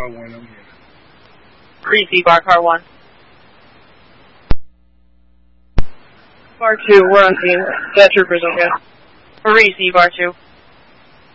car 1, I'm here. Receive bar car 1. Bar 2, we're on scene. That trooper's okay. Receive bar 2.